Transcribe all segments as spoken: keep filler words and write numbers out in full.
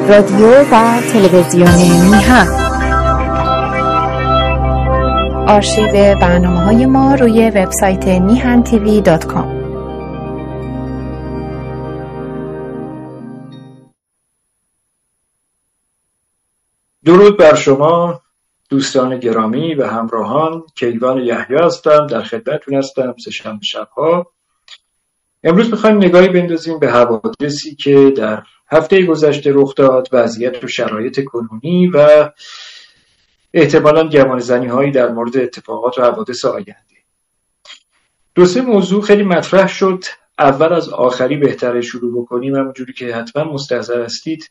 رادیو و تلویزیون میهن. آرشیو برنامه‌های ما روی وبسایت میهن تیوی دات کام. درود بر شما دوستان گرامی و همراهان. کیوان یحیی هستم، در خدمتتون هستم سه‌شنبه شب‌ها. امروز می‌خوایم نگاهی بندازیم به حوادثی که در هفته گذشته رخ داد، وضعیت و شرایط کنونی و احتمالاً گمانه‌زنی‌هایی در مورد اتفاقات و حوادث آینده. دو سه موضوع خیلی مطرح شد. اول از آخری بهتره شروع بکنیم، همونجوری که حتما مستحضر هستید.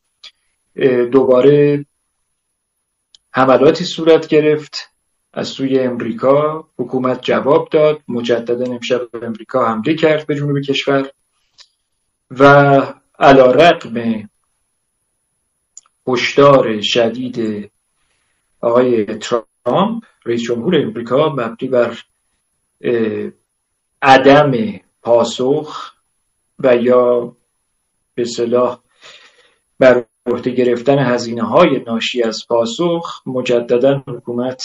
دوباره حملاتی صورت گرفت از سوی امریکا. حکومت جواب داد. مجددا امشب امریکا حمله کرد به جنوب کشور و علی‌رغم هشدار شدید آقای ترامپ رئیس جمهور امریکا مبنی بر عدم پاسخ و یا به اصطلاح بر عهده گرفتن هزینه‌های ناشی از پاسخ، مجددا حکومت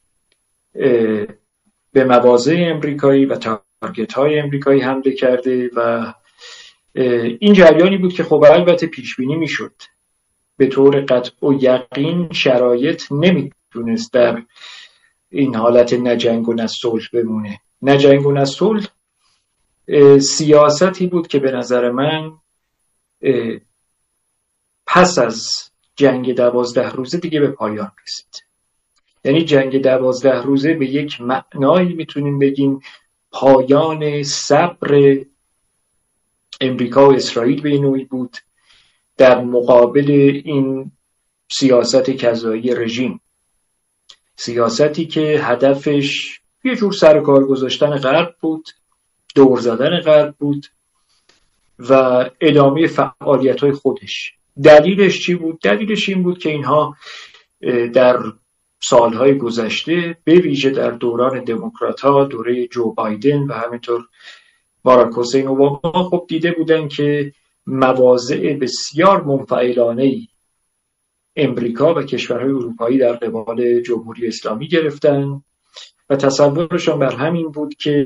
به مواضع امریکایی و تارگت‌های امریکایی حمله کرده و این جریانی بود که خب البته پیش بینی میشد. به طور قطع و یقین شرایط نمیتونست در این حالت نجنگ و نصلح بمونه. نجنگ و نصلح سیاستی بود که به نظر من پس از جنگ دوازده روزه دیگه به پایان رسید. یعنی جنگ دوازده روزه به یک معنایی میتونیم بگیم پایان صبر امریکا و اسرائیل به نوعی بود در مقابل این سیاست کذایی رژیم، سیاستی که هدفش یه جور سر کار گذاشتن غرب بود، دور زدن غرب بود و ادامه فعالیت‌های خودش. دلیلش چی بود؟ دلیلش این بود که اینها در سالهای گذشته به ویژه در دوران دموکرات‌ها، دوره جو بایدن و همینطور باراک حسین اوباما خب دیده بودن که مواضع بسیار منفعلانه‌ای امریکا و کشورهای اروپایی در قبال جمهوری اسلامی گرفتن و تصورشان بر همین بود که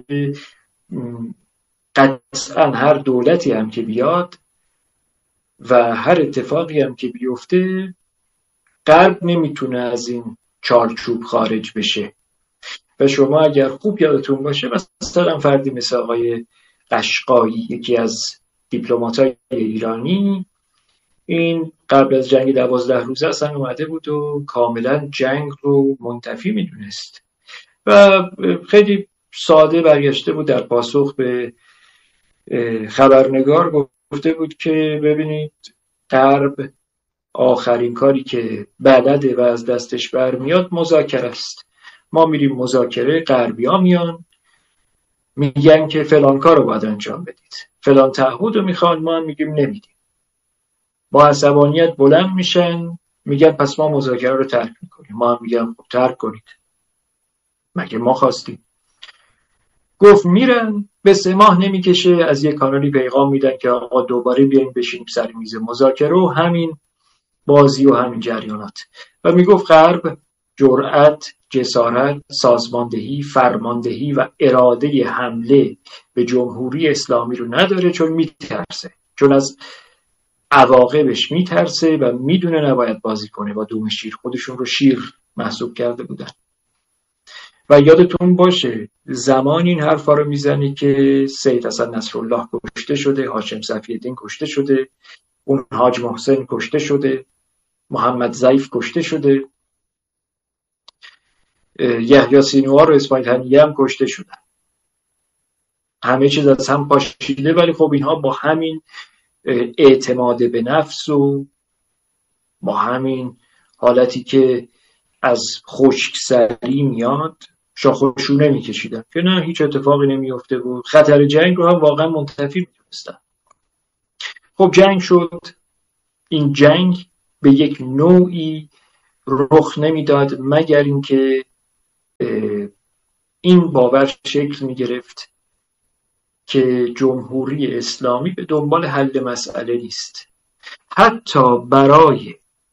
قطعاً هر دولتی هم که بیاد و هر اتفاقی هم که بیفته، غرب نمیتونه از این چارچوب خارج بشه. و شما اگر خوب یادتون باشه مثلا فردی مثل آقای قشقایی، یکی از دیپلمات‌های ایرانی، این قبل از جنگ دوازده روزه اصلا اومده بود و کاملا جنگ رو منتفی میدونست و خیلی ساده برگشته بود در پاسخ به خبرنگار، گفته بود که ببینید غرب آخرین کاری که بلده و از دستش برمیاد مذاکره است. ما میریم مذاکره، غربی‌ها میان میگن که فلان کارو باید انجام بدید، فلان تعهد رو میخوان، ما هم میگیم نمیدیم. با عصبانیت بلند میشن میگن پس ما مذاکره رو ترک میکنیم. ما هم میگم خب ترک کنید، مگه ما خواستیم؟ گفت میرن، به سه ماه نمیکشه از یک کانالی پیغام میدن که آقا دوباره بیاین بشینیم سر میز مذاکره و همین بازی و همین جریانات. و میگفت غرب جرأت، جسارت، سازماندهی، فرماندهی و اراده حمله به جمهوری اسلامی رو نداره، چون میترسه، چون از عواقبش میترسه و میدونه نباید بازی کنه با دوم شیر. خودشون رو شیر محسوب کرده بودن. و یادتون باشه زمان این حرفا رو میزنی که سید حسن نصرالله کشته شده، هاشم صفی‌الدین کشته شده، اون حاج محسن کشته شده، محمد ضیف کشته شده، یحیی سینوار و اسماعیل هنیه هم کشته شدن. همه چیز از هم پاشیده، ولی خب اینها با همین اعتماد به نفس و با همین حالتی که از خشکسری میاد شاخشونه میکشیدن که نه هیچ اتفاقی نمیفته بود. خطر جنگ رو هم واقعا منتفی میدونستن. خب جنگ شد. این جنگ به یک نوعی رخ نمیداد مگر اینکه این باور شکل میگرفت که جمهوری اسلامی به دنبال حل مسئله نیست حتی برای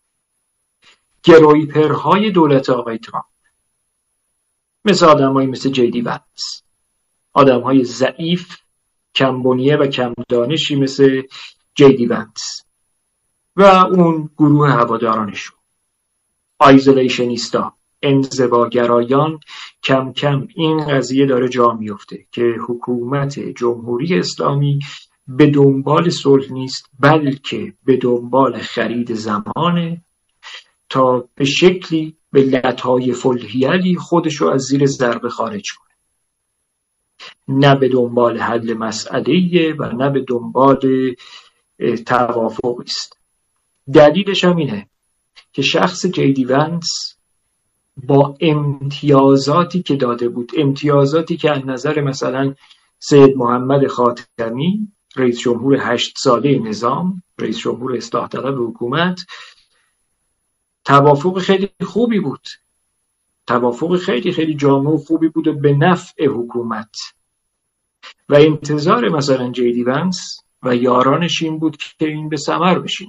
گرویپرهای دولت آقای ترامپ، مثل آدم‌هایی مثل جیدی ونس، آدم‌های ضعیف، کمبنیه و کم دانشی مثل جیدی ونس و اون گروه هوادارانشون، آیزولیشنیستا، انزواگرایان، کم کم این قضیه داره جا میفته که حکومت جمهوری اسلامی به دنبال صلح نیست، بلکه به دنبال خرید زمانه تا به شکلی به لطایف الحیلی خودشو از زیر ضربه خارج کنه. نه به دنبال حل مسئله و نه به دنبال توافق است. دلیلش هم اینه که شخص جیدی ونس با امتیازاتی که داده بود، امتیازاتی که از نظر مثلا سید محمد خاتمی، رئیس جمهور هشت ساله نظام، رئیس جمهور اصلاح طلب حکومت، توافق خیلی خوبی بود، توافق خیلی خیلی جامع و خوبی بود و به نفع حکومت. و انتظار مثلا جیدی ونس و یارانش این بود که این به ثمر بشینه.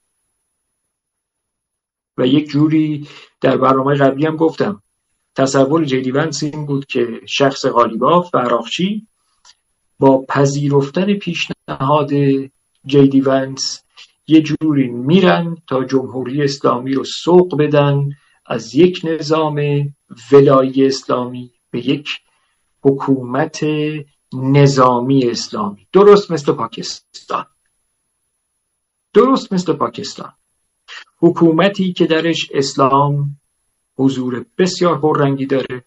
و یک جوری در برنامه قبلی هم گفتم تصور جیدی ونس این بود که شخص قالیباف و عراقچی با پذیرفتن پیشنهاد جیدی ونس یه جوری میرن تا جمهوری اسلامی رو سوق بدن از یک نظام ولایی اسلامی به یک حکومت نظامی اسلامی، درست مثل پاکستان. درست مثل پاکستان، حکومتی که درش اسلام حضور بسیار پررنگی داره،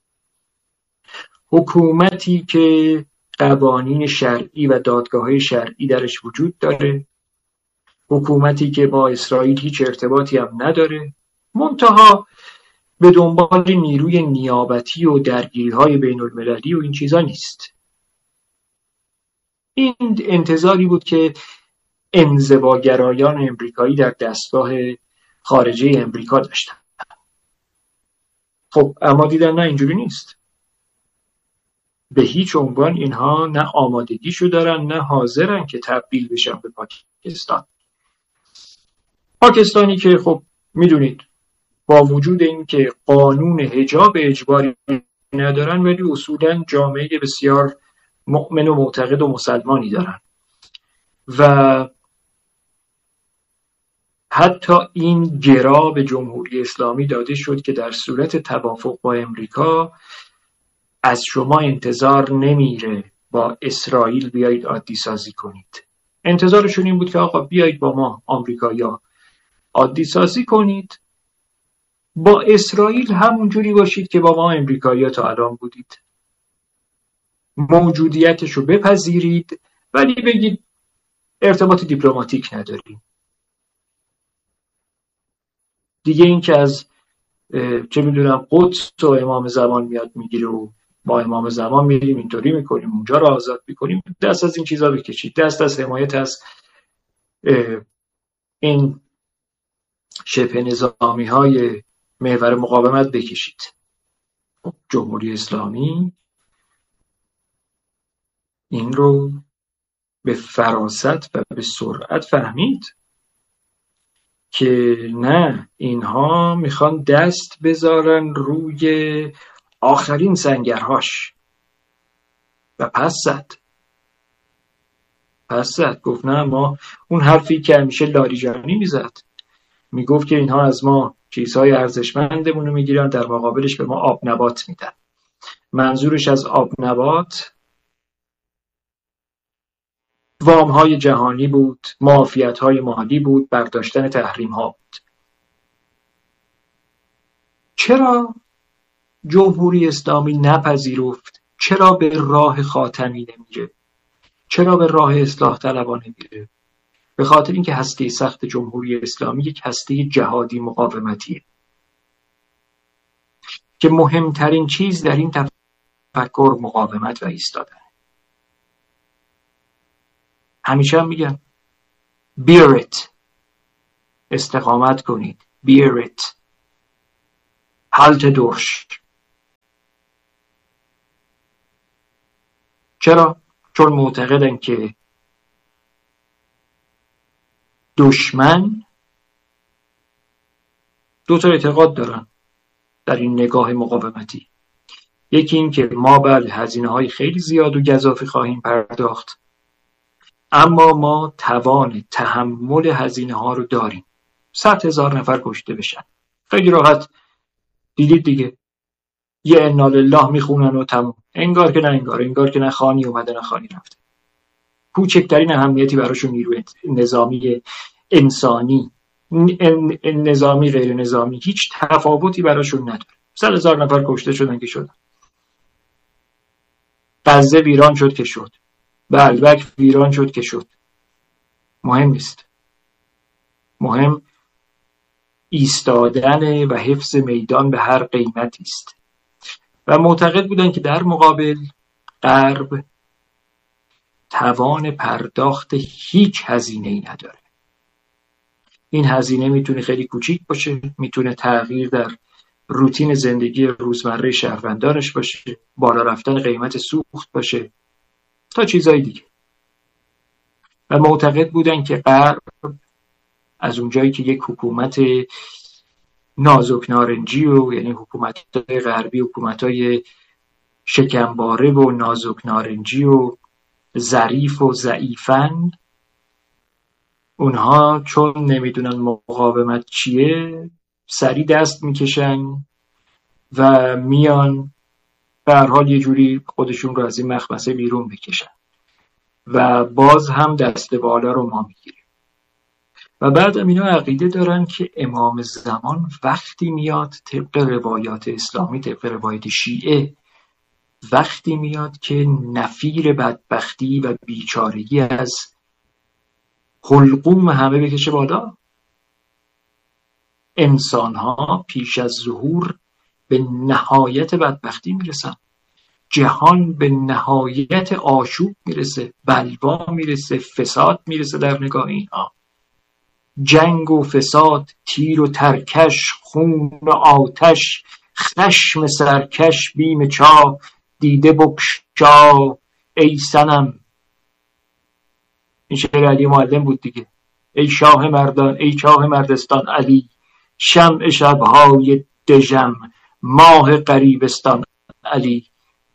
حکومتی که قوانین شرعی و دادگاه‌های شرعی درش وجود داره، حکومتی که با اسرائیل هیچ ارتباطی هم نداره، منتها به دنبال نیروی نیابتی و درگیری‌های بین المللی و این چیزا نیست. این انتظاری بود که انزواگرایان امریکایی در دستگاه خارجه امریکا داشتن. خب اما دیدن نه، اینجوری نیست. به هیچ عنوان اینها نه آمادگیشو دارن نه حاضرن که تبدیل بشن به پاکستان. پاکستانی که خب میدونید با وجود این که قانون حجاب اجباری ندارن ولی اصولاً جامعه بسیار مؤمن و معتقد و مسلمانی دارن و حتی این گرا به جمهوری اسلامی داده شد که در صورت توافق با امریکا از شما انتظار نمیره با اسرائیل بیایید عادی سازی کنید. انتظارشون این بود که آقا بیایید با ما آمریکایی‌ها عادی سازی کنید، با اسرائیل همونجوری باشید که با ما امریکایی‌ها تا الان بودید، موجودیتش رو بپذیرید ولی بگید ارتباط دیپلماتیک نداریم. دیگه این که از چه میدونم قدس و امام زمان میاد میگیره و با امام زمان میریم اینطوری میکنیم اونجا رو آزاد میکنیم، دست از این چیزا بکشید، دست از حمایت از این شبه نظامی های محور مقاومت بکشید. جمهوری اسلامی این رو به فراست و به سرعت فهمید که نه، اینها میخوان دست بذارن روی آخرین سنگرهاش و پس زد پس زد گفت نه، ما اون حرفی که همیشه لاریجانی میزد، میگفت که اینها از ما چیزهای ارزشمندمون رو میگیرن در مقابلش به ما آب نبات میدن. منظورش از آب نبات وامهای جهانی بود، معافیت‌های مالی بود، برداشتن تحریم‌ها بود. چرا جمهوری اسلامی نپذیرفت؟ چرا به راه خاتمی نمیره؟ چرا به راه اصلاح طلبانه میره؟ به خاطر اینکه هسته سخت جمهوری اسلامی یک هسته جهادی مقاومتیه که مهمترین چیز در این تفکر مقاومت و ایستادن. همیشه هم میگن bear it، استقامت کنید، bear it، حالت درش. چرا؟ چون معتقدن که دشمن دو تا اعتقاد دارن در این نگاه مقاومتی. یکی این که ما بله هزینه های خیلی زیاد و گزافی خواهیم پرداخت، اما ما توان تحمل هزینه ها رو داریم. صد هزار نفر کشته بشن خیلی راحت، دیدید دیگه، یه انا لله میخونن و تموم، انگار که نه انگار انگار که نه خانی اومده نه خانی رفته. کوچکترین اهمیتی براشون نیروی نظامی انسانی، نظامی غیر نظامی، هیچ تفاوتی براشون نداره. صد هزار نفر کشته شدن که شدن، غزه ویران شد که شد، بلبک ویران شد که شد، مهم نیست. مهم ایستادن و حفظ میدان به هر قیمتی است. و معتقد بودن که در مقابل غرب توان پرداخت هیچ هزینه‌ای نداره. این هزینه میتونه خیلی کوچیک باشه، میتونه تغییر در روتین زندگی روزمره شهروندانش باشه، بالا رفتن قیمت سوخت باشه، تا چیزای دیگه. و معتقد بودن که غرب از اونجایی که یک حکومت نازک نارنجی و یعنی حکومت‌های غربی حکومت‌های شکمباره و نازک نارنجی و ظریف و ضعیفن، اونها چون نمیدونن مقاومت چیه سری دست میکشن و میان به هر حال یه جوری خودشون رو از این مخمسه بیرون بکشن و باز هم دست بالا رو ما میگیریم. و بعد هم اینا عقیده دارن که امام زمان وقتی میاد، طبق روایات اسلامی، طبق روایت شیعه، وقتی میاد که نفیر بدبختی و بیچارگی از حلقوم همه بکشه بالا. انسان ها پیش از ظهور به نهایت بدبختی میرسن، جهان به نهایت آشوب میرسه، بلوا میرسه، فساد میرسه در نگاه اینها. جنگ و فساد، تیر و ترکش، خون و آتش، خشم سرکش، بیم چاه، دیده بکشا ای صنم. این شعر علی معلم بود دیگه. ای شاه مردان، ای چاه مردستان علی، شمع شبهای دژم، ماه غریبستان علی.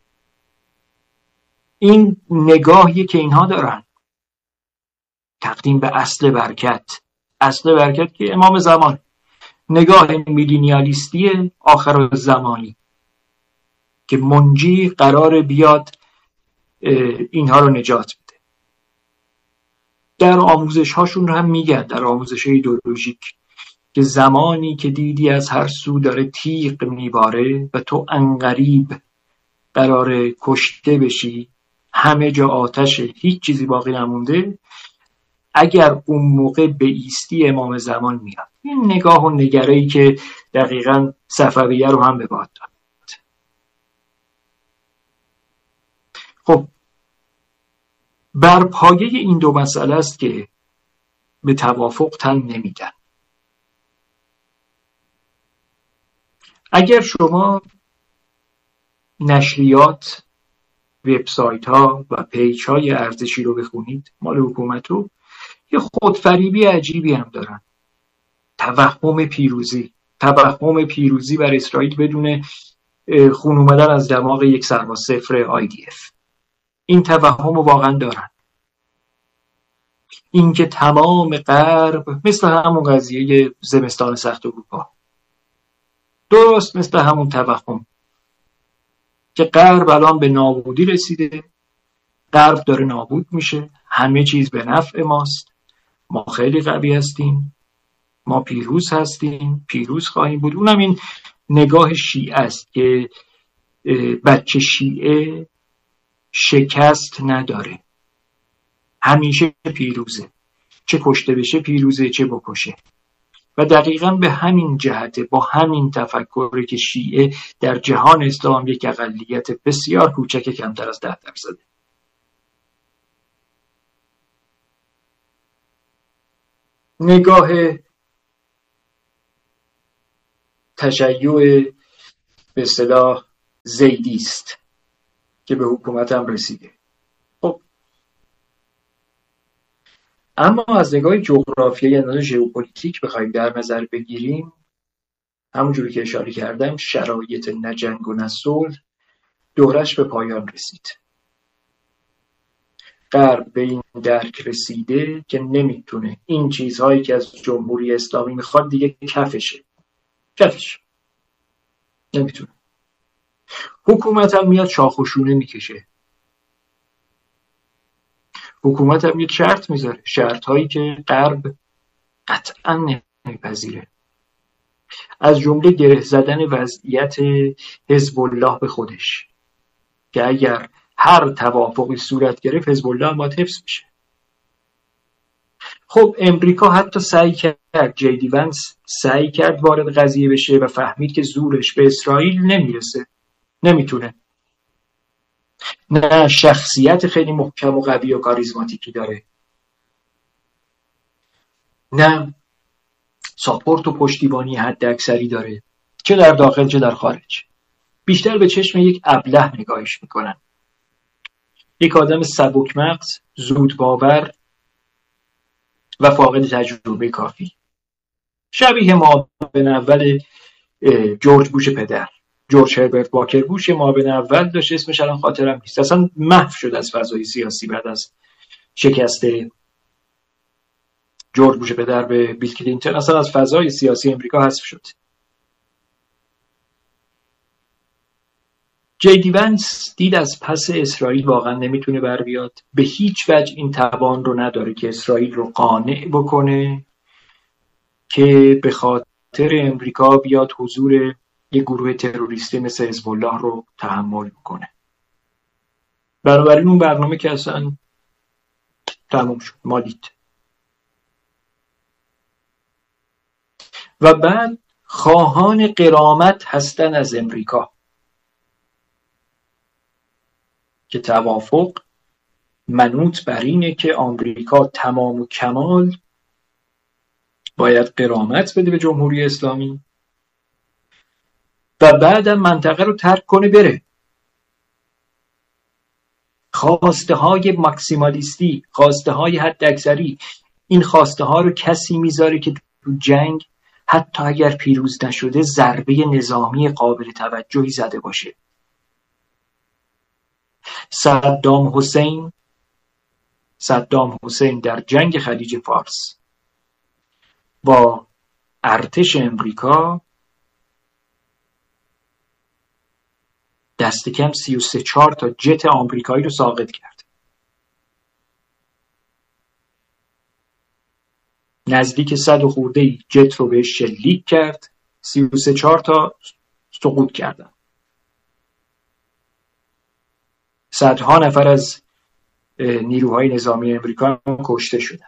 این نگاهی که اینها دارن، تقدیم به اصل برکت. اصل برکت که امام زمان، نگاه میلینیالیستی آخر زمانی که منجی قرار بیاد اینها رو نجات بده. در آموزش هاشون هم میگن، در آموزش ایدئولوژیک، که زمانی که دیدی از هر سو داره تیغ میباره و تو انقریب قراره کشته بشی، همه جا آتشه، هیچ چیزی باقی نمونده، اگر اون موقع به ایستی امام زمان میاد. این نگاه و نگره‌ای که دقیقاً صفویه رو هم به باد داد. خب بر پایه این دو مسئله است که به توافق تن نمیدن. اگر شما نشریات، وبسایت ها و پیج های ارزشی رو بخونید مال حکومت رو، یه خودفریبی عجیبی هم دارن. توهم پیروزی توهم پیروزی بر اسرائیل بدون خون اومدن از دماغ یک سرباز صفر آی دی اف. این توهم رو واقعا دارن. این که تمام غرب مثل همون قضیه زمستان سخت اروپا، درست مثل همون توهم که غرب الان به نابودی رسیده، غرب داره نابود میشه، همه چیز به نفع ماست، ما خیلی قوی هستیم، ما پیروز هستیم، پیروز خواهیم بود. اونم این نگاه شیعه است که بچه شیعه شکست نداره، همیشه پیروزه، چه کشته بشه پیروزه، چه بکشه. و دقیقاً به همین جهته، با همین تفکره که شیعه در جهان اسلام یک اقلیت بسیار کوچک کمتر از ده درصده. نگاه تشیع به اصطلاح زیدی است که به حکومت هم رسیده. خب اما از نگاه جغرافیایی، یعنی ژئوپلیتیک بخوایم در نظر بگیریم، همونجوری که اشاره کردم شرایط نه جنگ و نه صلح دورش به پایان رسید. غرب به این درک رسیده که نمیتونه این چیزهایی که از جمهوری اسلامی میخواد دیگه کفشه کفش نمیتونه. حکومت هم میاد شاخ و شونه میکشه، حکومت هم یک شرط میذاره، شرط هایی که غرب قطعا نمیپذیره، از جمله گره زدن وضعیت حزب الله به خودش که اگر هر توافقی صورت گرفت حزب الله هم باید حفظ بشه. خب امریکا حتی سعی کرد، جی دی ونس سعی کرد وارد قضیه بشه و فهمید که زورش به اسرائیل نمیرسه، نمیتونه، نه شخصیت خیلی محکم و قوی و کاریزماتیکی داره، نه ساپورت و پشتیبانی حد اکثری داره، چه در داخل چه در خارج. بیشتر به چشم یک ابله نگاهش میکنن، یک آدم سبک مغز، زود باور و فاقد تجربه کافی، شبیه معاون اول جورج بوش پدر، جورج هربرت واکر بوش. معاون اول داشت، اسمش الان خاطرم نیست، اصلا محو شد از فضای سیاسی بعد از شکست جورج بوش پدر به بیل کلینتون، اصلا از فضای سیاسی امریکا حذف شد. جی دی ونس دید از پس اسرائیل واقعا نمیتونه بر بیاد، به هیچ وجه این توان رو نداره که اسرائیل رو قانع بکنه که به خاطر امریکا بیاد حضور یک گروه تروریستی مثل حزب الله رو تحمل بکنه. بنابراین اون برنامه که اصلا تموم شد، مالید. و بعد خواهان غرامت هستن از امریکا که توافق منوط بر اینه که آمریکا تمام و کمال باید غرامت بده به جمهوری اسلامی و بعدم منطقه رو ترک کنه بره. خواسته های ماکسیمالیستی، خواسته های حد اکثری، این خواسته ها رو کسی میذاره که تو جنگ حتی اگر پیروز نشده ضربه نظامی قابل توجهی زده باشه. صدام حسین صدام حسین در جنگ خلیج فارس با ارتش امریکا دست کم سی و سه چهار تا جت آمریکایی رو ساقط کرد. نزدیک صد و خورده جت رو بهش شلیک کرد، سی و سه چهار تا سقوط کردن. صدها نفر از نیروهای نظامی امریکا کشته شدن.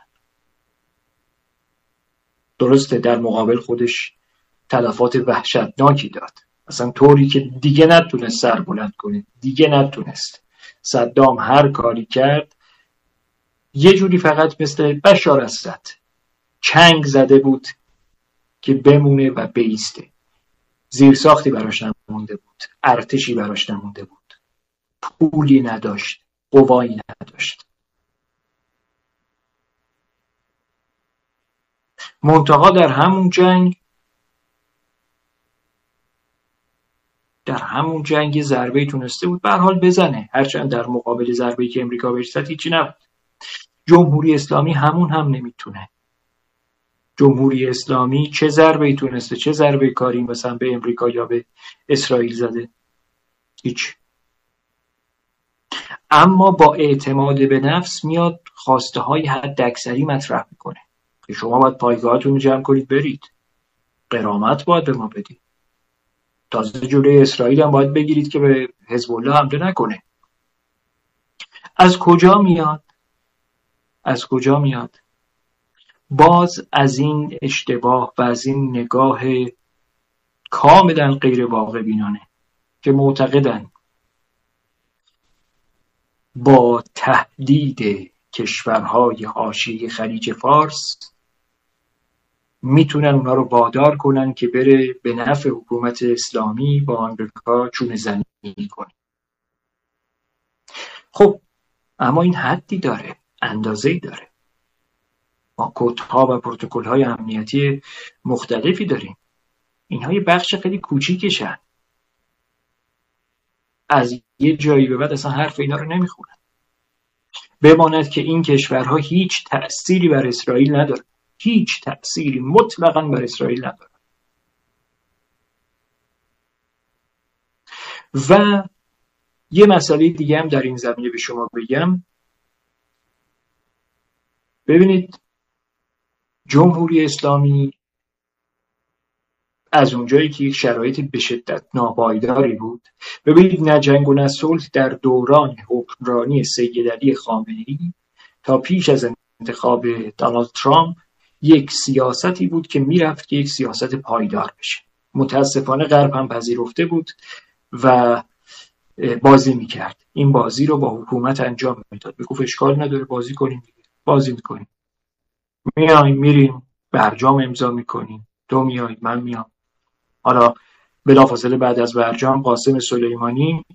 درسته در مقابل خودش تلفات وحشتناکی داد، اصلا طوری که دیگه نتونست سر بلند کنه، دیگه نتونست. صدام هر کاری کرد یه جوری فقط مثل بشار اسد چنگ زده بود که بمونه و بیسته. زیرساختی براش نمونده بود، ارتشی براش نمونده بود، پولی نداشت، قوایی نداشت. منتها در همون جنگ در همون جنگ ضربه‌ای تونسته بود به هر حال بزنه، هرچند در مقابل ضربه‌ای که امریکا بهش زد هیچی نبود. جمهوری اسلامی همون هم نمیتونه. جمهوری اسلامی چه ضربه‌ای تونسته، چه ضربه کاری مثلا به امریکا یا به اسرائیل زده؟ هیچ. اما با اعتماد به نفس میاد خواسته های حد اکثری مطرح میکنه که شما باید پایگاهاتون رو جمع کنید برید، غرامت باید به ما بدید، تازه جلوی اسرائیل هم باید بگیرید که به حزب الله حمله نکنه. از کجا میاد؟ از کجا میاد؟ باز از این اشتباه و از این نگاه کاملا غیر واقع بینانه که معتقدن با تهدید کشورهای حاشیه خلیج فارس میتونن اونا رو وادار کنن که بره به نفع حکومت اسلامی با آمریکا چونه زنی کنه. خب اما این حدی داره، اندازه‌ای داره. ما کدها و پروتکل‌های امنیتی مختلفی داریم. اینها یه بخش خیلی کوچیکشن. از یه جایی به بعد اصلا حرف اینا رو نمیخونن. بماند که این کشورها هیچ تأثیری بر اسرائیل نداره. هیچ تأثیری مطلقاً بر اسرائیل نداره. و یه مسئله دیگه هم در این زمینه به شما بگم. ببینید جمهوری اسلامی از اونجایی که یک شرایط به شدت ناپایداری بود، ببینید نه جنگ و نه صلح در دوران حکمرانی سید علی خامنه‌ای تا پیش از انتخاب دونالد ترامپ یک سیاستی بود که میرفت که یک سیاست پایدار بشه. متاسفانه غرب هم پذیرفته بود و بازی میکرد. این بازی رو با حکومت انجام میداد. میگفت اشکال نداره بازی کنیم دیگه. بازی میکنیم. میایم میریم برجام امضا میکنیم. تو میای من میام. حالا بلافاصله بعد از برجام قاسم سلیمانی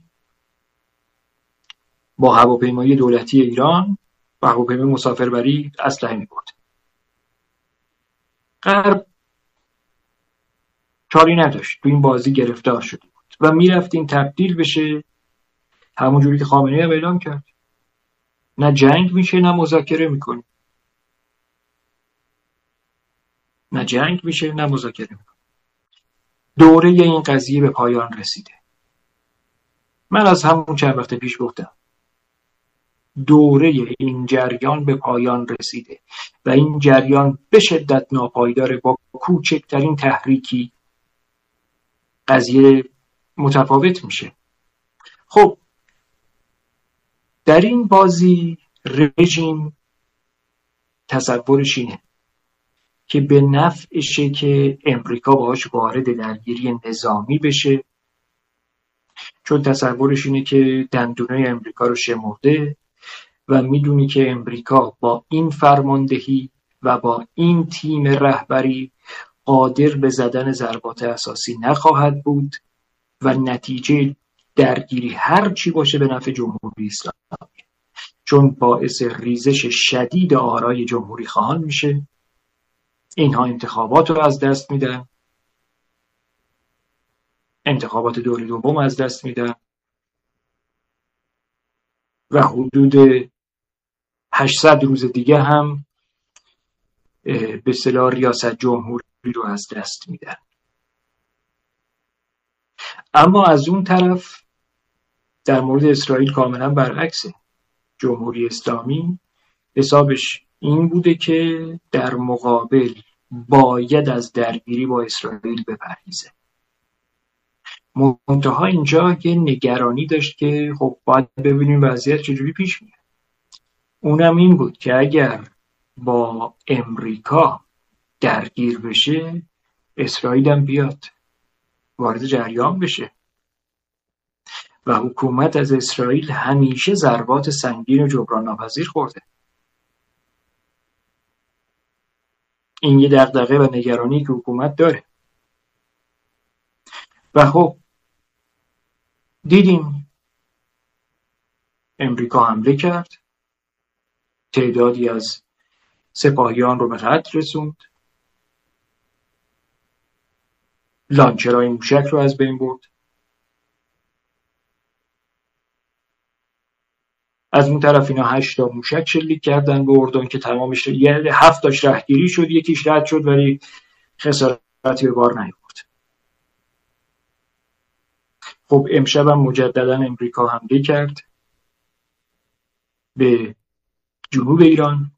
با هواپیمای دولتی ایران و هواپیمای مسافربری اسلحه میبرد. غرب کاری نداشت. تو این بازی گرفتار شده بود و میرفت این تبدیل بشه همون جوری که خامنه‌ای هم اعلام کرد. نه جنگ میشه نه مذاکره میکنیم. نه جنگ میشه نه مذاکره میکنیم. دوره این قضیه به پایان رسیده. من از همون چند وقت پیش گفتم دوره این جریان به پایان رسیده و این جریان به شدت ناپایداره. با کوچکترین تحریکی قضیه متفاوت میشه. خب در این بازی رژیم تصورش اینه که به نفعشه که امریکا باهاش وارد درگیری نظامی بشه، چون تصورش اینه که دندونای امریکا رو شمرده و میدونی که امریکا با این فرماندهی و با این تیم رهبری قادر به زدن ضربات اساسی نخواهد بود و نتیجه درگیری هر چی باشه به نفع جمهوری اسلامی، چون باعث ریزش شدید آرای جمهوری خواهان میشه. اینها انتخابات رو از دست میدن، انتخابات دور دوم از دست میدن و حدود هشتصد روز دیگه هم به اصطلاح ریاست جمهوری رو از دست میدن. اما از اون طرف در مورد اسرائیل کاملا برعکسه. جمهوری اسلامی حسابش این بوده که در مقابل باید از درگیری با اسرائیل بپرهیزه. منتها اینجا یه نگرانی داشت که خب باید ببینیم وضعیت چجوری پیش میره. اونم این بود که اگر با امریکا درگیر بشه اسرائیل هم بیاد وارد جریان بشه و حکومت از اسرائیل همیشه ضربات سنگین و جبران ناپذیر خورده. این یه دغدغه و نگرانی که حکومت داره و خب دیدیم امریکا حمله کرد، تعدادی از سپاهیان رو به قتل رسوند، لانچرهای موشک رو از بین برد. از اون طرف اینا هشت تا موشک شلیک کردن به اردن که تمامش یه هفت تاش رهگیری شد، یکیش رد شد ولی خسارتی به بار نیاورد. خب امشب هم مجددا امریکا حمله کرد به جنوب ایران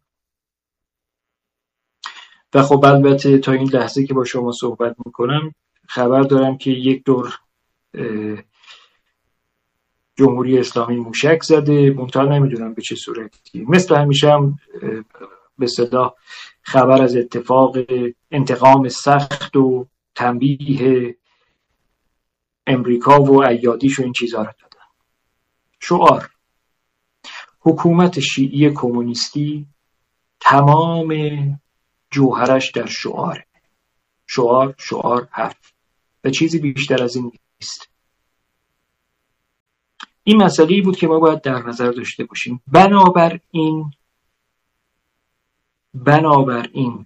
و خب البته تا این لحظه که با شما صحبت میکنم خبر دارم که یک دور جمهوری اسلامی موشک زده، منتها نمیدونم به چه صورتی. مثل همیشه هم به صدا خبر از اتفاق انتقام سخت و تنبیه امریکا و ایادیش و این چیزها رو دادن. شعار حکومت شیعی کمونیستی تمام جوهرش در شعاره. شعار شعار حرف و چیزی بیشتر از این نیست. این مسئله‌ای بود که ما باید در نظر داشته باشیم. بنابراین بنابراین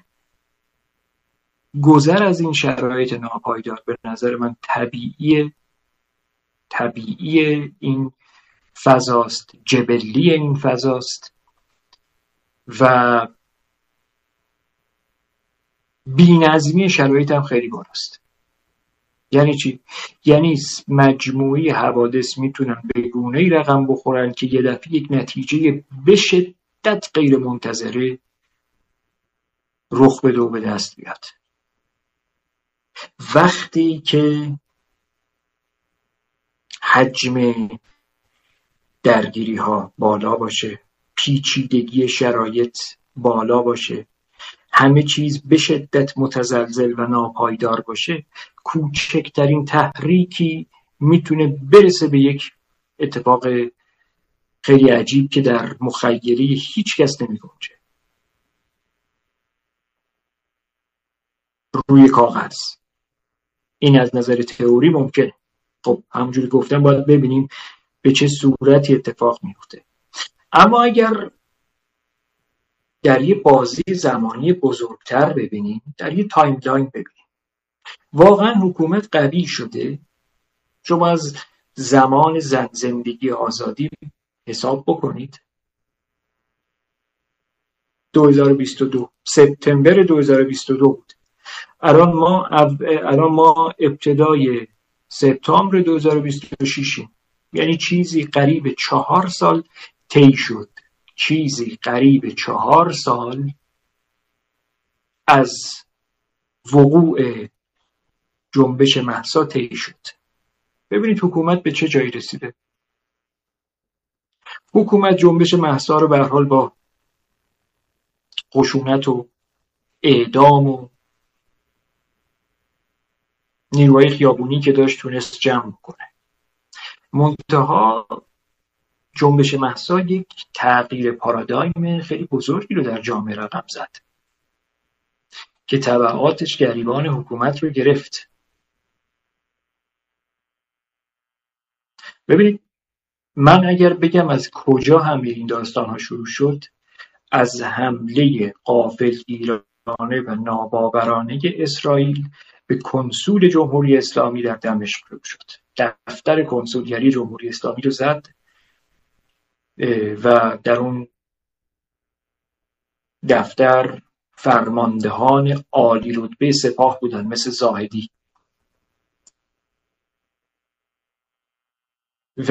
گذر از این شرایط ناپایدار به نظر من طبیعیه، طبیعی این فضاست، جبلی این فضاست و بی‌نظمی شرایط هم خیلی بالاست. یعنی چی؟ یعنی مجموعی حوادث میتونن به گونه‌ای رقم بخورن که یه دفعه یک نتیجه به شدت غیر منتظره رخ بده و به دست بیاد. وقتی که حجم درگیری ها بالا باشه، پیچیدگی شرایط بالا باشه، همه چیز به شدت متزلزل و ناپایدار باشه، کوچکترین تحریکی میتونه برسه به یک اتفاق خیلی عجیب که در مخیله هیچ کس نمی‌گنجه. روی کاغذ این از نظر تئوری ممکنه. خب همونجوری گفتم باید ببینیم به چه صورتی اتفاق میفته. اما اگر در یه بازی زمانی بزرگتر ببینیم، در یه تایملاین ببینیم، واقعا حکومت قوی شده. شما از زمان زن زندگی آزادی حساب بکنید، دو هزار و بیست و دو سپتامبر دو هزار و بیست و دو بود. الان ما الان ما ابتدای سپتامبر دو هزار و بیست و شش، یعنی چیزی قریب چهار سال طی شد. چیزی قریب چهار سال از وقوع جنبش مهسا طی شد. ببینید حکومت به چه جایی رسیده. حکومت جنبش مهسا رو به هر حال با خشونت و اعدام و نیروهای خیابونی که داشت تونست جمع کنه. منتها جنبش مهسا یک تغییر پارادایم خیلی بزرگی رو در جامعه رقم زد که تبعاتش گریبان حکومت رو گرفت. ببینید من اگر بگم از کجا همه این داستان ها شروع شد، از حمله غافلگیرانه و ناباورانه اسرائیل به کنسول جمهوری اسلامی در دمشق شروع شد. دفتر کنسولگری جمهوری اسلامی رو زد و در اون دفتر فرماندهان عالی رتبه سپاه بودن، مثل زاهدی و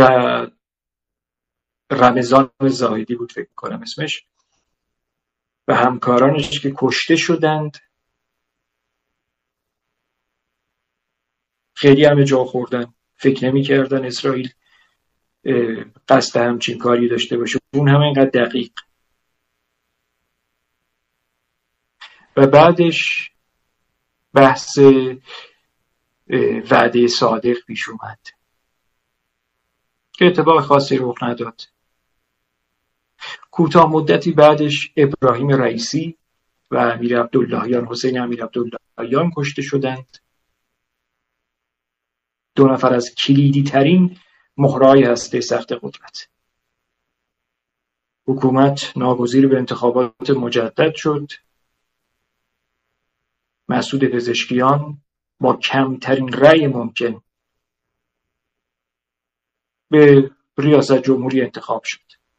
رمضان زاهدی بود فکر کنم اسمش، و همکارانش که کشته شدند. خیلی همه جا خوردن. فکر نمی کردن اسرائیل قصد همچین کاری داشته باشه، اون هم اینقدر دقیق. و بعدش بحث وعده صادق پیش اومد که اتفاق خاصی رخ نداد. کوتاه مدتی بعدش ابراهیم رئیسی و امیر عبداللهیان، حسین امیر عبداللهیان کشته شدند. دو نفر از کلیدی ترین مهره‌های هسته سخت قدرت. حکومت ناگزیر به انتخابات مجدد شد. مسعود پزشکیان با کمترین رأی ممکن به ریاست جمهوری انتخاب شد.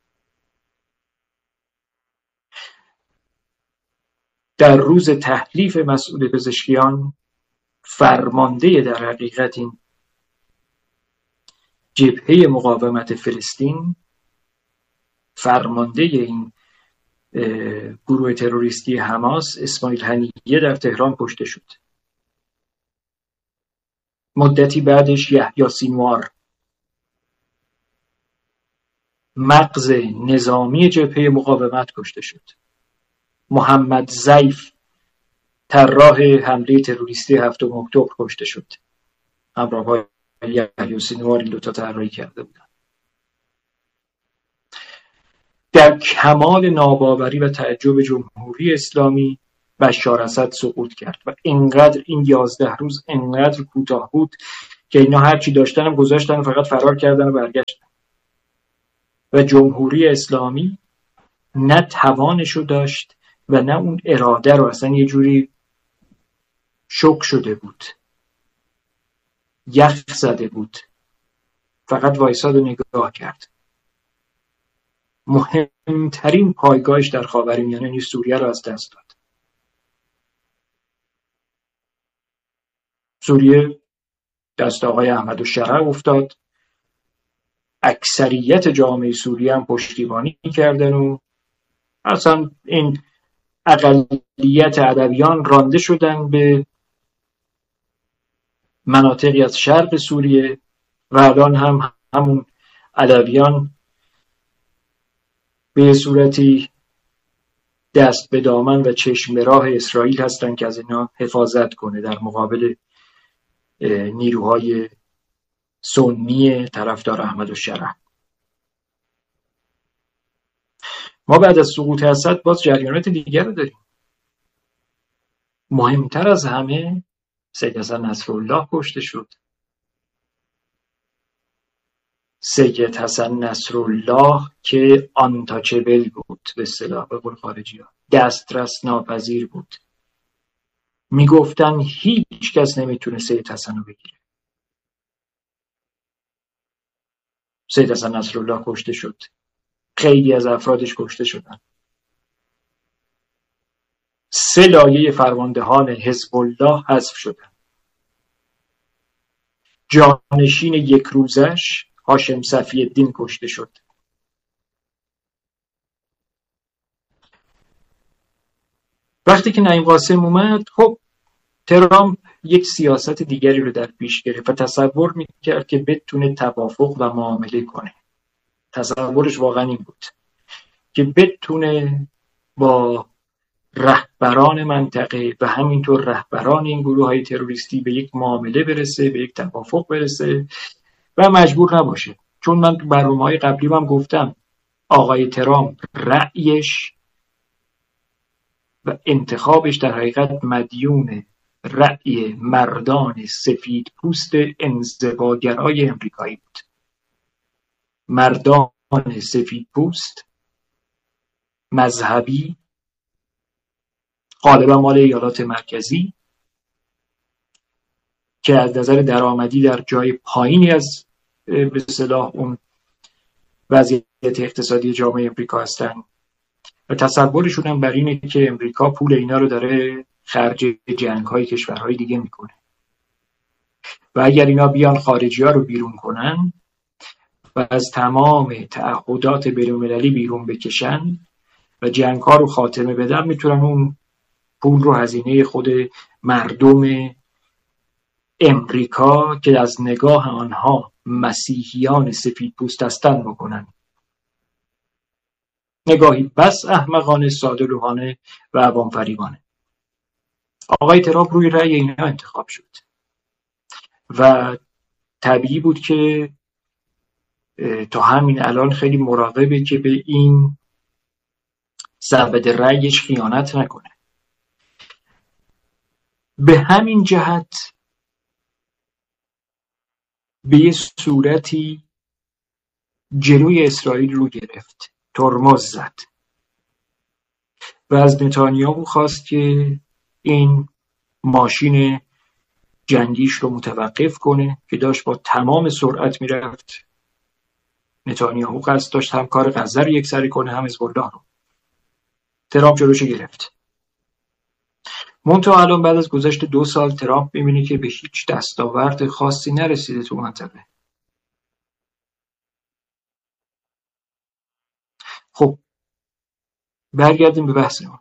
در روز تحلیف مسعود پزشکیان، فرمانده در حقیقت این جبهه مقاومت فلسطین، فرمانده این گروه تروریستی حماس، اسماعیل هنیه، در تهران کشته شد. مدتی بعدش یحیی سینوار، مغز نظامی جبهه مقاومت، کشته شد. محمد ضیف، طراح حمله تروریستی هفتم اکتبر، کشته شد. همراه‌های یحیی سینوار این دوتا طراحی کرده بودن. در کمال ناباوری و تعجب جمهوری اسلامی بشار اسد سقوط کرد و اینقدر این یازده روز اینقدر کوتاه بود که اینا هر چی داشتن هم گذاشتن و فقط فرار کردن و برگشتن و جمهوری اسلامی نه توانشو داشت و نه اون اراده رو. اصلا یه جوری شوک شده بود، یخ زده بود، فقط وایساد و نگاه کرد. مهمترین پایگاهش در خاورمیانه یعنی سوریه رو از دست داد. سوریه دست آقای احمدالشرع افتاد. اکثریت جامعه سوریه هم پشتیبانی کردن و اصلا این اقلیت عربیان رانده شدن به مناطقی از شرق سوریه و الان هم همون علویان به صورتی دست به دامن و چشم به راه اسرائیل هستن که از اینا حفاظت کنه در مقابل نیروهای سنی طرفدار احمدالشرع. ما بعد از سقوط اسد باز جریانات دیگر رو داریم. مهمتر از همه سید حسن نصرالله کشته شد. سید حسن نصرالله که آنتاچبل بود، به اصطلاح به قول خارجی ها دسترس ناپذیر بود. میگفتن هیچ کس نمیتونه سید حسن رو بگیره. سید حسن نصرالله کشته شد. خیلی از افرادش کشته شدن. سه لایه فرماندهان حزب الله حذف شدن. جانشین یک روزش هاشم صفی الدین کشته شد. وقتی که نعیم قاسم اومد، خب ترامپ یک سیاست دیگری رو در پیش گرفت و تصور میکرد که بتونه توافق و معامله کنه. تصورش واقعا این بود که بتونه با رهبران منطقه و همینطور رهبران این گروه های تروریستی به یک معامله برسه، به یک توافق برسه و مجبور نباشه. چون من تو برنامه‌های قبلی هم گفتم آقای ترامپ رأیش و انتخابش در حقیقت مدیون رأی مردان سفید پوست انزواگرای امریکایی بود. مردان سفید پوست مذهبی غالبا مال ایالات مرکزی که از نظر درآمدی در جای پایینی از به اصطلاح اون وضعیت اقتصادی جامعه امریکا هستن و تصورشون هم بر اینه که امریکا پول اینا رو داره خرج جنگ‌های کشورهای دیگه میکنه و اگر اینا بیان خارجی‌ها رو بیرون کنن و از تمام تعهدات بین‌المللی بیرون بکشن و جنگ‌ها رو خاتمه بدن، میتونن اون پول رو هزینه خود مردم امریکا که از نگاه آنها مسیحیان سفید پوست هستند بکنن. نگاهی بس احمقانه، ساده‌لوحانه و عوام فریبانه. آقای ترامپ روی رأی اینا انتخاب شد و طبیعی بود که تا همین الان خیلی مراقبه که به این ضربت رأیش خیانت نکنه. به همین جهت به یه صورتی جلوی اسرائیل رو گرفت، ترمز زد و از نتانیاهو خواست که این ماشین جنگیش رو متوقف کنه که داشت با تمام سرعت میرفت. نتانیاهو قصد داشت هم کار غزه رو یکسری کنه هم حزب الله رو. ترامپ جلوشو گرفت. منتها الان بعد از گذشت دو سال ترامپ می‌بینه که به هیچ دستاورد خاصی نرسیده تو منطقه. خب برگردیم به بحثمون.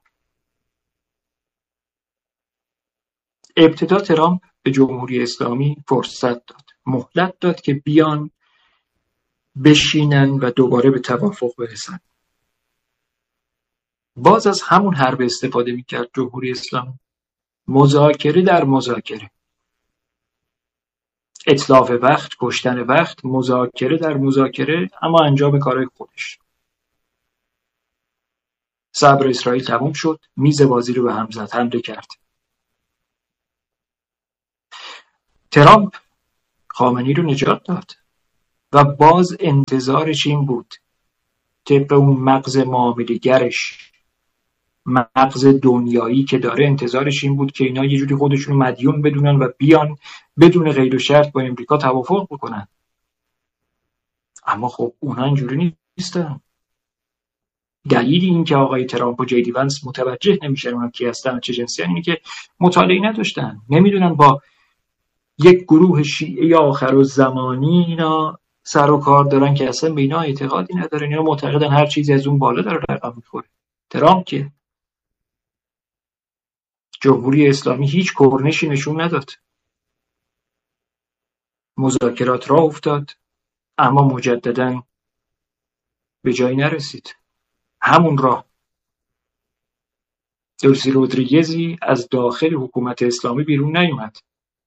ابتدا ترامپ به جمهوری اسلامی فرصت داد، مهلت داد که بیان بشینن و دوباره به توافق برسن. باز از همون حرب استفاده می‌کرد جمهوری اسلامی. مذاکره در مذاکره، اتلاف وقت، کشتن وقت، مذاکره در مذاکره، اما انجام کارهای خودش. صبر اسرائیل تموم شد، میز بازی رو به هم زد، حمله کرد. ترامپ خامنه‌ای رو نجات داد و باز انتظارش این بود طبق اون مغز معامله‌گرش مغز دنیایی که داره انتظارش این بود که اینا یه جوری خودشونو مدیون بدونن و بیان بدون قید و شرط با امریکا توافق بکنن. اما خب اونا اینجوری نیستن. دلیل این که آقای ترامپ و جیدی ونس متوجه نمیشن اونا کی هستن چه جنسی هستن اینه که مطالعه نداشتن، نمیدونن با یک گروه شیعه آخرالزمانی اینا سر و کار دارن که اصلا به اینا اعتقادی ندارن. اینا معتقدن هر چیزی از اون بالا داره رقم میخوره. ترامپ که جمهوری اسلامی هیچ کرنشی نشون نداد. مذاکرات راه افتاد اما مجدداً به جایی نرسید. همون راه دلسی رودریگزی از داخل حکومت اسلامی بیرون نیومد.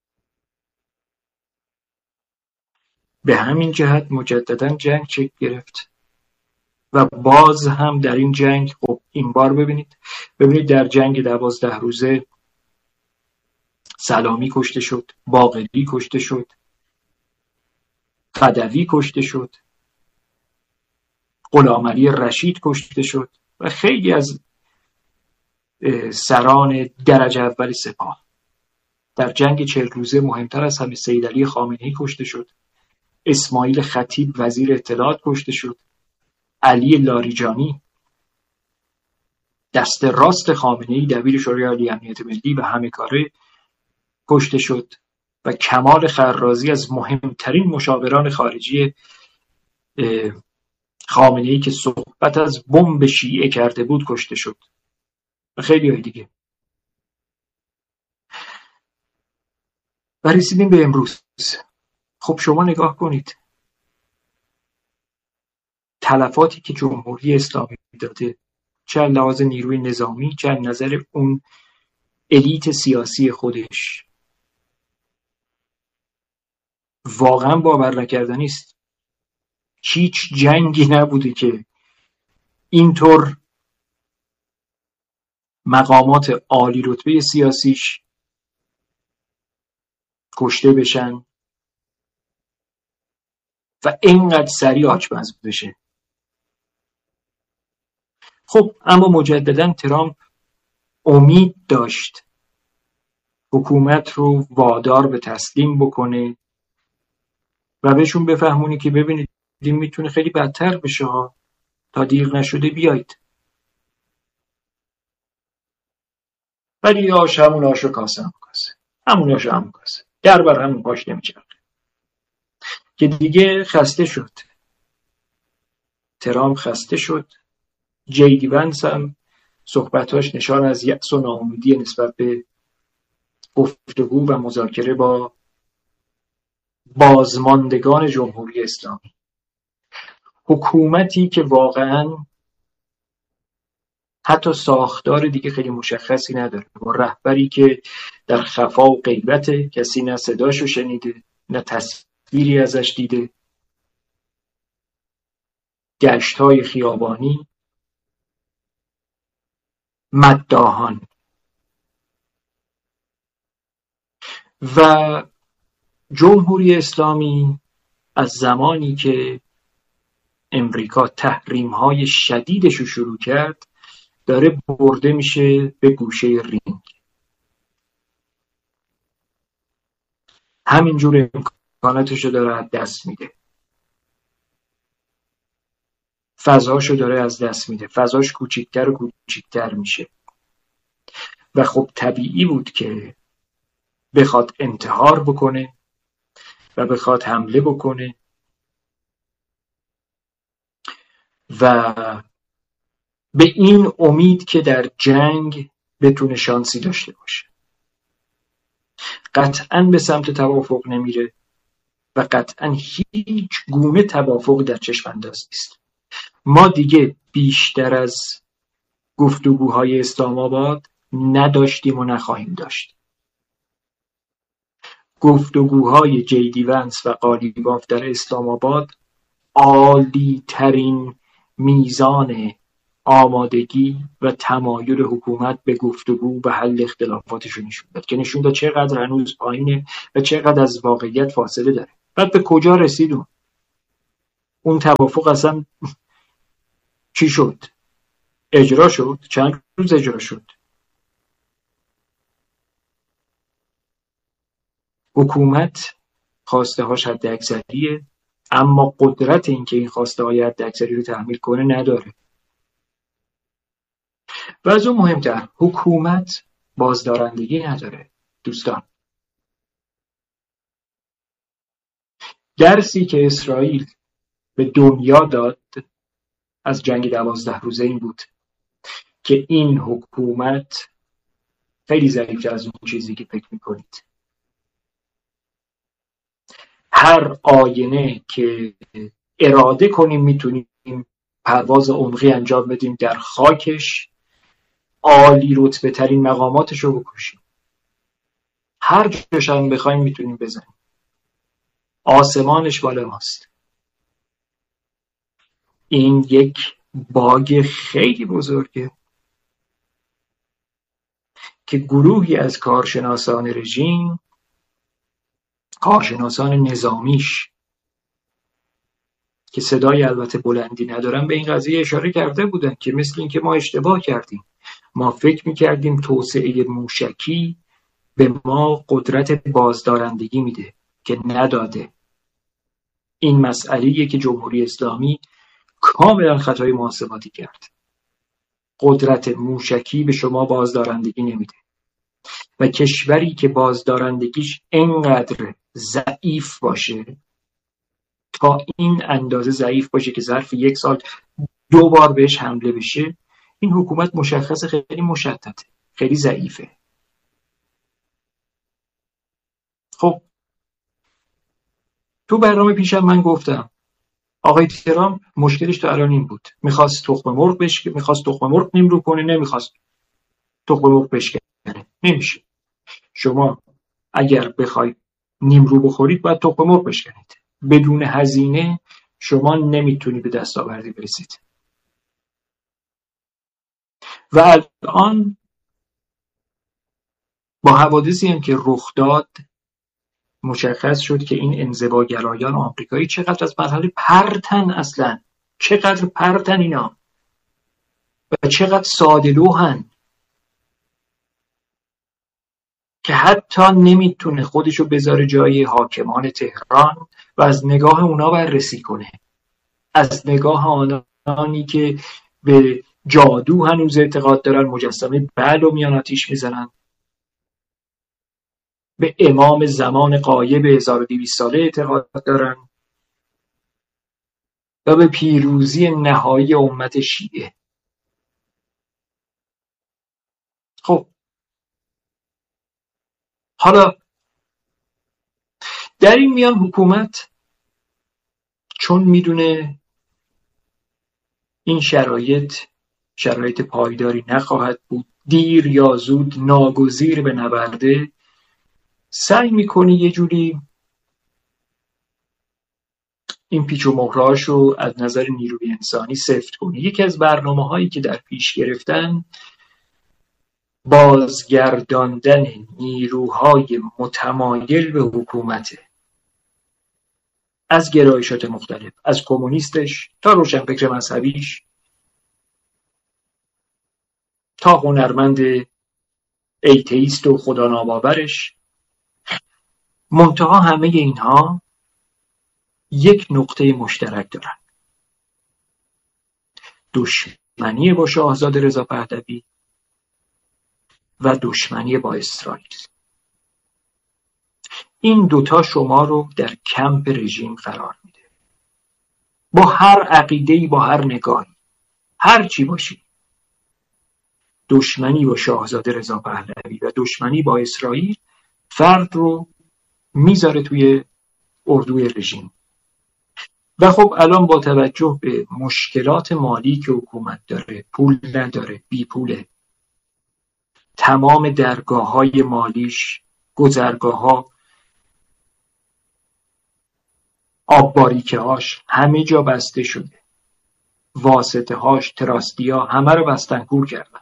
به همین جهت مجدداً جنگ شکل گرفت و باز هم در این جنگ خب این بار ببینید ببینید در جنگ دوازده روزه سلامی کشته شد، باقری کشته شد، خدوی کشته شد، غلامعلی رشید کشته شد و خیلی از سران درجه اول سپاه. در جنگ چهل روزه مهمتر از همه سید علی خامنه‌ای کشته شد، اسماعیل خطیب وزیر اطلاعات کشته شد، علی لاریجانی دست راست خامنه‌ای دبیر شورای عالی امنیت ملی و همه کاره کشته شد و کمال خرازی از مهمترین مشاوران خارجی خامنه‌ای که صحبت از بمب شیعه کرده بود کشته شد و خیلی های دیگه. و رسیدیم به امروز. خب شما نگاه کنید تلفاتی که جمهوری اسلامی داده، چه از لحاظ نیروی نظامی چه از نظر اون الیت سیاسی خودش، واقعا باور نکردنی است. هیچ جنگی نبوده که اینطور مقامات عالی رتبه سیاسیش کشته بشن و اینقدر سریع آچمز بشه. خب اما مجددا ترامپ امید داشت حکومت رو وادار به تسلیم بکنه و بهشون بفهمونی که ببینید این میتونه خیلی بدتر بشه ها، تا دیر نشده بیایید. ولی آش همون آش و کاسه هم کاسه، همون آش همون کاسه، در بر همون پاش نمیچرخه که دیگه خسته شد. ترامپ خسته شد. جیدی ونس هم صحبتاش نشان از یأس و ناامیدی نسبت به گفتگو و مذاکره با بازماندگان جمهوری اسلامی. حکومتی که واقعاً حتی ساختار دیگه خیلی مشخصی نداره، با رهبری که در خفا و غیبته، کسی نه صداشو شنیده نه تصویری ازش دیده، گشت‌های خیابانی، مداحان. و جمهوری اسلامی از زمانی که امریکا تحریم‌های شدیدش رو شروع کرد داره برده میشه به گوشه رینگ. همینجور امکاناتش رو داره از دست میده، فضاشو داره از دست میده، فضاش کوچیکتر و کوچیکتر میشه و خب طبیعی بود که بخواد انتحار بکنه و بخواد حمله بکنه و به این امید که در جنگ بتونه شانسی داشته باشه. قطعاً به سمت توافق نمیره و قطعاً هیچ گونه توافق در چشم انداز نیست. ما دیگه بیشتر از گفتگوهای اسلام آباد نداشتیم و نخواهیم داشت. گفتگوهای جیدی ونس و قالیباف در اسلام آباد عالی ترین میزان آمادگی و تمایل حکومت به گفتگو و حل اختلافاتشون نشون داد که نشون داد چقدر هنوز پایینه و چقدر از واقعیت فاصله داره. بعد به کجا رسیدون؟ اون توافق اصلا چی شد؟ اجرا شد. چند روز اجرا شد؟ حکومت خواسته هاش حد اکثریه، اما قدرت این که این خواسته های حد اکثری رو تحمیل کنه نداره. و از اون مهمتر، حکومت بازدارندگی نداره. دوستان، درسی که اسرائیل به دنیا داد از جنگ دوازده روزه این بود که این حکومت خیلی ضعیف‌تر از اون چیزی که فکر میکنید. هر آینه که اراده کنیم میتونیم پرواز عمقی انجام بدیم در خاکش، عالی رتبه ترین مقاماتش رو بکشیم. هر جاش هم بخوایم میتونیم بزنیم. آسمانش بالا ماست. این یک باگ خیلی بزرگه که گروهی از کارشناسان رژیم، کارشناسان نظامیش که صدای البته بلندی ندارن، به این قضیه اشاره کرده بودن که مثل این که ما اشتباه کردیم. ما فکر میکردیم توسعه موشکی به ما قدرت بازدارندگی میده که نداده. این مسئله‌ایه که جمهوری اسلامی کاملا خطای محاسباتی کرد. قدرت موشکی به شما بازدارندگی نمیده و کشوری که بازدارندگیش اینقدر ضعیف باشه، تا این اندازه ضعیف باشه که ظرف یک سال دو بار بهش حمله بشه، این حکومت مشخص خیلی مشتته، خیلی ضعیفه. خب تو برنامه پیشم من گفتم آقای ترامپ مشکلش تو الان این بود، میخواست تخم مرغ بشکنه، میخواست تخم مرغ نیمرو کنه، نمیخواست تخم مرغ بشکنه. نمیشه. شما اگر بخواید نیمرو بخورید باید تخم مرغ بشکنید. بدون هزینه شما نمیتونی به دستاوردی برسید. و الان با حوادثی هم که رخ داد مشخص شد که این انزواگرایان آمریکایی چقدر از مرحله پرتن، اصلا چقدر پرتن اینا و چقدر ساده لوحن که حتی نمیتونه خودشو بذاره جای حاکمان تهران و از نگاه اونا بررسی کنه، از نگاه آنانی که به جادو هنوز اعتقاد دارن، مجسمه بعل و میان آتیش میزنن، به امام زمان غایب هزار و دویست ساله اعتقاد دارن و به پیروزی نهایی امت شیعه. خب حالا در این میان حکومت چون میدونه این شرایط شرایط پایداری نخواهد بود، دیر یا زود ناگزیر به نبرده، سعی میکنه یه جوری این پیچ و مهرهاش رو از نظر نیروی انسانی سفت کنه. یکی از برنامه هایی که در پیش گرفتن بازگرداندن نیروهای متمایل به حکومته، از گرایشات مختلف، از کمونیستش تا روشنفکر مذهبیش تا هنرمند ایتئیست و خدا ناباورش. منتها همه اینها یک نقطه مشترک دارن: دشمنی با شاهزاده رضا پهلوی و دشمنی با اسرائیل. این دوتا شما رو در کمپ رژیم قرار میده. با هر عقیده‌ای، با هر نگاهی، هر چی باشی، دشمنی با شاهزاده رضا پهلوی و دشمنی با اسرائیل فرد رو میذاره توی اردوی رژیم. و خب الان با توجه به مشکلات مالی که حکومت داره، پول نداره، بی پوله، تمام درگاه‌های مالیش، گذرگاه‌ها، آب‌باریکه‌هاش همه جا بسته شده، واسطه‌هاش، تراستیا همه رو بستن کور کردن.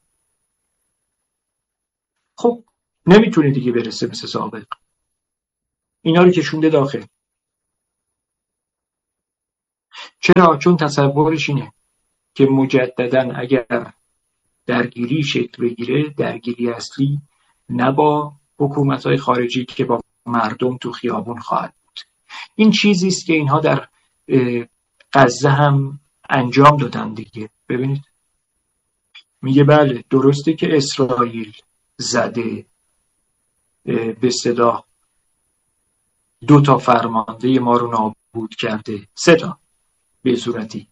خب نمیتونه دیگه برسه مثل سابق. اینا رو کشونده داخل. چرا؟ چون تصورش اینه که مجدداً اگر درگیری شکل بگیره، درگیری اصلی نه با حکومت‌های خارجی که با مردم تو خیابون خواهد بود. این چیزی است که اینها در غزه هم انجام دادن دیگه. ببینید میگه بله درسته که اسرائیل زده، به اصطلاح دو تا فرمانده ما رو نابود کرده، سه تا به صورتی،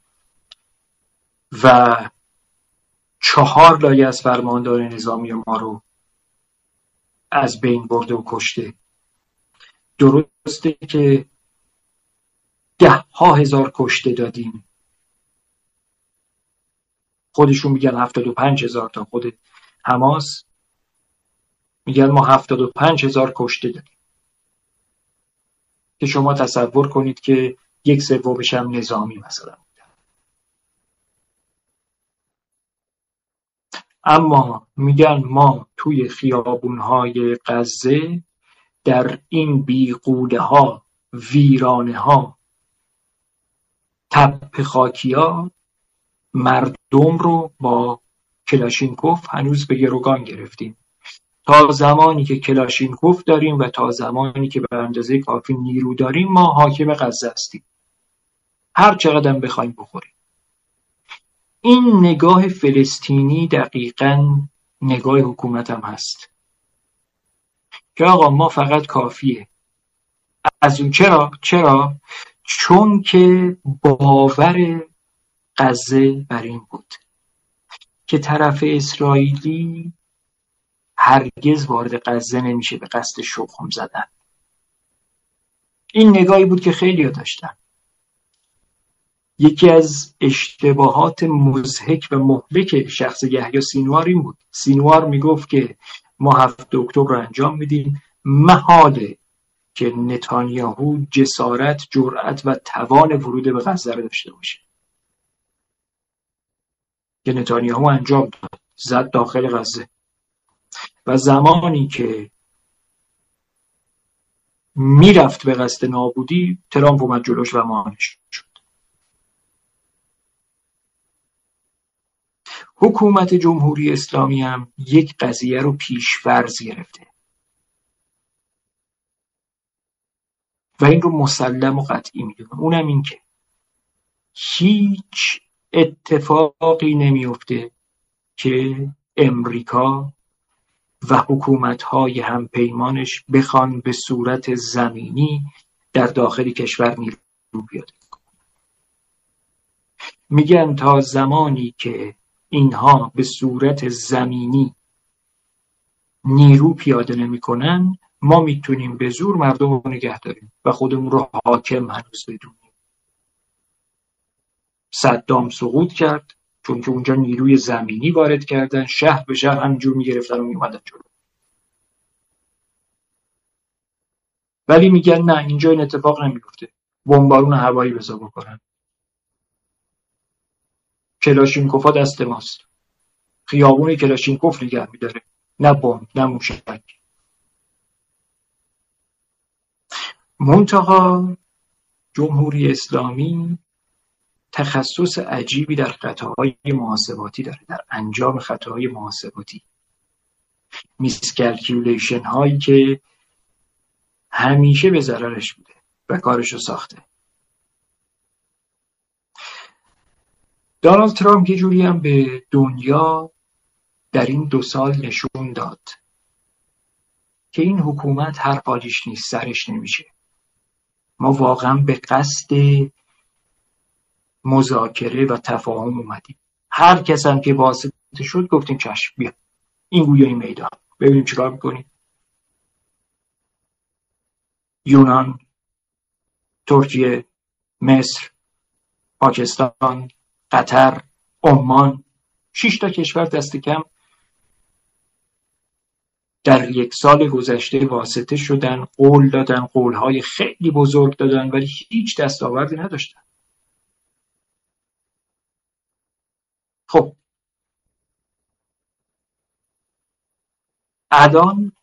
و چهار لایه از فرماندار نظامی ما رو از بین برده و کشته. درسته که ده ها هزار کشته دادیم، خودشون میگن هفتاد و پنج هزار تا، خود حماس میگن ما هفتاد و پنج هزار کشته دادیم، که شما تصور کنید که یک سومش هم نظامی مثلا بودن. اما میگن ما توی خیابونهای غزه در این بیغوله ها، ویرانه ها، تپه خاکی ها مردم رو با کلاشینکوف هنوز به گروگان گرفتیم. تا زمانی که کلاشینکوف داریم و تا زمانی که به اندازه کافی نیرو داریم ما حاکم غزه هستیم، هر چقدر بخوایم بخوریم. این نگاه فلسطینی دقیقاً نگاه حکومت هم هست که آقا ما فقط کافیه. از اون چرا؟ چرا؟ چون که باور غزه بر این بود که طرف اسرائیلی هرگز وارد غزه نمیشه به قصد شخم زدن. این نگاهی بود که خیلی ها داشتن. یکی از اشتباهات مضحک و مهلک شخص یحیی سینوار این بود. سینوار میگفت که ما هفت اکتبر رو انجام میدیم، محاله که نتانیاهو جسارت، جرأت و توان ورود به غزه رو داشته باشه. که نتانیاهو انجام داد، زد داخل غزه، و زمانی که میرفت به قصد نابودی ترامپ اومد جلوش و مانعش شد. حکومت جمهوری اسلامی هم یک قضیه رو پیش فرض گرفته و این رو مسلم و قطعی میدونه، اونم این که هیچ اتفاقی نمیفته که امریکا و حکومت‌های همپیمانش بخوان به صورت زمینی در داخل کشور نیرو پیاده کنن. میگن تا زمانی که اینها به صورت زمینی نیرو پیاده نمی‌کنن ما میتونیم به زور مردم رو نگه داریم و خودمون رو حاکم هنوز بدونیم. صدام سقوط کرد چون که اونجا نیروی زمینی وارد کردن، شهر به شهر همینجور میگرفتن و میومدن جلو. ولی میگن نه، اینجا این اتفاق نمیفته، بمبارون هوایی بزا بکنن، کلاشینکوفا دست ماست، خیابون کلاشینکوف نگه میداره، نه بمب نه موشک. منتها جمهوری اسلامی تخصص عجیبی در خطاهای محاسباتی داره، در انجام خطاهای محاسباتی، میسکالکیولیشن هایی که همیشه به ضررش بوده و کارشو ساخته. دونالد ترامپ یه جوری هم به دنیا در این دو سال نشون داد که این حکومت هر حالیش نیست، سرش نمیشه. ما واقعا به قصد مذاکره و تفاهم اومدیم. هر کس هم که واسطه شد گفتیم چشم بیا این گویای میدان ببینیم چیکار میکنیم. یونان، ترکیه، مصر، پاکستان، قطر، عمان، شش تا کشور دست کم در یک سال گذشته واسطه شدن، قول دادن، قولهای خیلی بزرگ دادن، ولی هیچ دستاوردی نداشتن. خب الان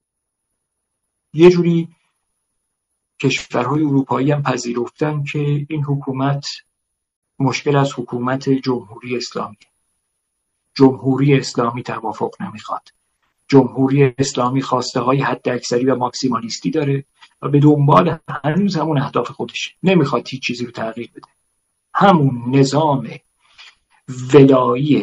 یه جوری کشورهای اروپایی هم پذیرفتن که این حکومت مشکل از حکومت جمهوری اسلامی. جمهوری اسلامی توافق نمیخواد. جمهوری اسلامی خواسته های حد اکثری و ماکسیمالیستی داره و به دنبال هنوز همون اهداف خودشه. نمیخواد هیچ چیزی رو تغییر بده. همون نظام ولایی